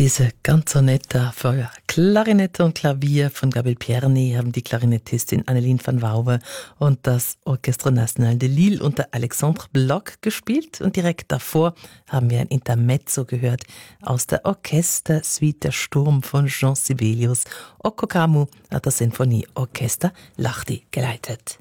Diese Canzonetta für Klarinette und Klavier von Gabriel Pierny haben die Klarinettistin Anneline van Wouwe und das Orchestre National de Lille unter Alexandre Bloch gespielt. Und direkt davor haben wir ein Intermezzo gehört aus der Orchestersuite Der Sturm von Jean Sibelius. Okko Kamu hat das Sinfonieorchester Lahti geleitet.